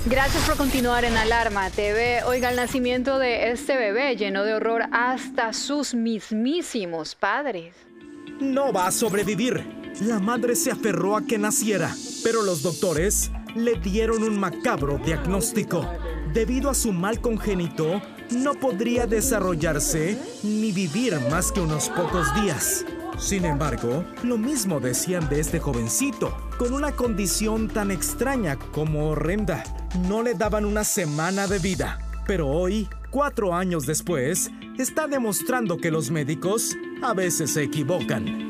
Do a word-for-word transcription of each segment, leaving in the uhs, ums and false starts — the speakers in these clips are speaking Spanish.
Gracias por continuar en Alarma T V. Oiga, el nacimiento de este bebé llenó de horror hasta sus mismísimos padres. No va a sobrevivir. La madre se aferró a que naciera, pero los doctores le dieron un macabro diagnóstico. Debido a su mal congénito, no podría desarrollarse ni vivir más que unos pocos días. Sin embargo, lo mismo decían de este jovencito, con una condición tan extraña como horrenda. No le daban una semana de vida, pero hoy, cuatro años después, está demostrando que los médicos a veces se equivocan.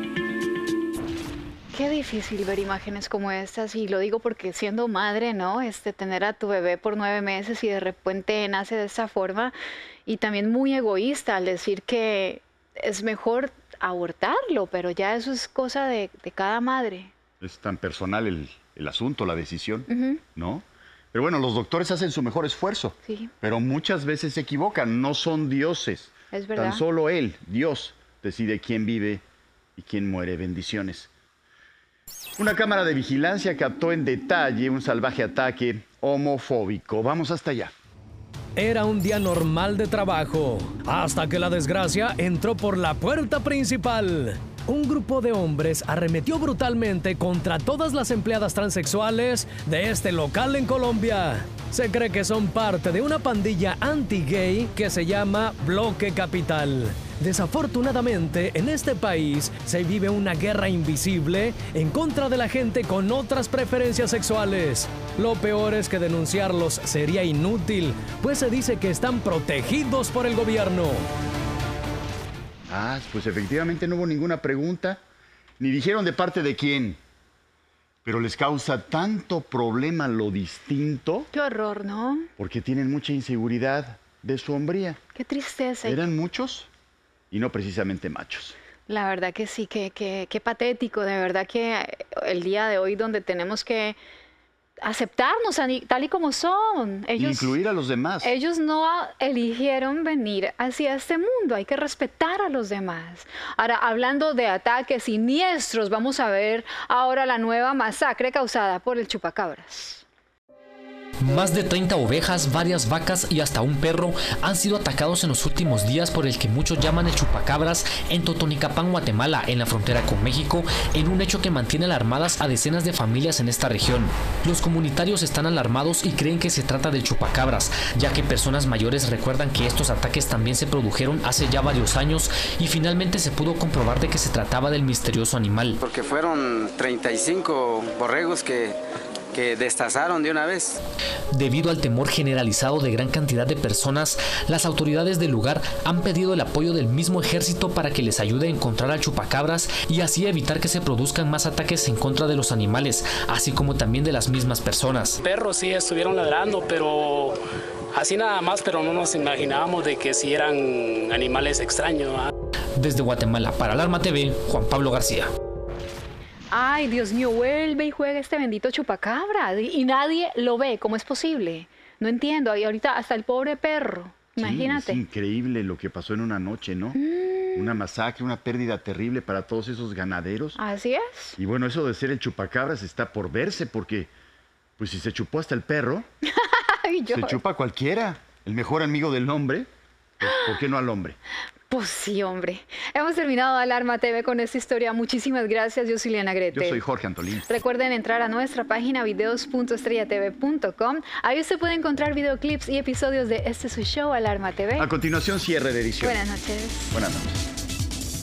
Qué difícil ver imágenes como estas, y lo digo porque siendo madre, ¿no? Este, tener a tu bebé por nueve meses y de repente nace de esta forma, y también muy egoísta al decir que es mejor abortarlo, pero ya eso es cosa de, de cada madre. Es tan personal el, el asunto, la decisión, Uh-huh. ¿no? Pero bueno, los doctores hacen su mejor esfuerzo, Sí. pero muchas veces se equivocan, no son dioses. Es verdad. Tan solo Él, Dios, decide quién vive y quién muere. Bendiciones. Una cámara de vigilancia captó en detalle un salvaje ataque homofóbico. Vamos hasta allá. Era un día normal de trabajo, hasta que la desgracia entró por la puerta principal. Un grupo de hombres arremetió brutalmente contra todas las empleadas transexuales de este local en Colombia. Se cree que son parte de una pandilla anti-gay que se llama Bloque Capital. Desafortunadamente, en este país se vive una guerra invisible en contra de la gente con otras preferencias sexuales. Lo peor es que denunciarlos sería inútil, pues se dice que están protegidos por el gobierno. Ah, pues efectivamente no hubo ninguna pregunta, ni dijeron de parte de quién. Pero les causa tanto problema lo distinto Qué horror, ¿no? porque tienen mucha inseguridad de su hombría. Qué tristeza. Eran muchos y no precisamente machos. La verdad que sí, que, que, qué patético, de verdad que el día de hoy donde tenemos que aceptarnos ani- tal y como son. Ellos, Incluir a los demás. ellos no eligieron venir hacia este mundo, hay que respetar a los demás. Ahora, hablando de ataques siniestros, vamos a ver ahora la nueva masacre causada por el chupacabras. Más de treinta ovejas, varias vacas y hasta un perro han sido atacados en los últimos días por el que muchos llaman el chupacabras en Totonicapán, Guatemala, en la frontera con México, en un hecho que mantiene alarmadas a decenas de familias en esta región. Los comunitarios están alarmados y creen que se trata del chupacabras, ya que personas mayores recuerdan que estos ataques también se produjeron hace ya varios años y finalmente se pudo comprobar de que se trataba del misterioso animal. Porque fueron treinta y cinco borregos que, que destazaron de una vez. Debido al temor generalizado de gran cantidad de personas, las autoridades del lugar han pedido el apoyo del mismo ejército para que les ayude a encontrar al chupacabras y así evitar que se produzcan más ataques en contra de los animales, así como también de las mismas personas. Perros sí estuvieron ladrando, pero así nada más, pero no nos imaginábamos de que sí eran animales extraños, ¿verdad? Desde Guatemala, para Alarma T V, Juan Pablo García. Ay, Dios mío, vuelve y juega este bendito chupacabra y y nadie lo ve. ¿Cómo es posible? No entiendo. Y ahorita hasta el pobre perro. Imagínate. Sí, es increíble lo que pasó en una noche, ¿no? Mm. Una masacre, una pérdida terrible para todos esos ganaderos. Así es. Y bueno, eso de ser el chupacabras está por verse porque, pues si se chupó hasta el perro, Ay, yo. se chupa a cualquiera. El mejor amigo del hombre, pues, ¿por qué no al hombre? Pues sí, hombre. Hemos terminado Alarma T V con esta historia. Muchísimas gracias. Yo soy Liana Grete. Yo soy Jorge Antolín. Recuerden entrar a nuestra página videos punto estrella t v punto com. Ahí usted puede encontrar videoclips y episodios de este su show, Alarma T V. A continuación, cierre de edición. Buenas noches. Buenas noches.